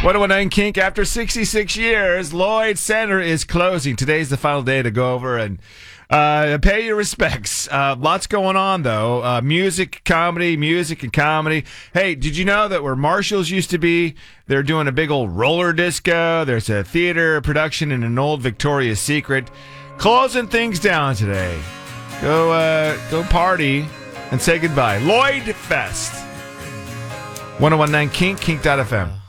1019 Kink. After 66 years, Lloyd Center is closing. Today's the final day to go over and pay your respects. Lots going on, though. Music and comedy. Hey, did you know that where Marshall's used to be, they're doing a big old roller disco? There's a theater production in an old Victoria's Secret. Closing things down today. Go party and say goodbye. Lloyd Fest. 1019 Kink, kink.fm.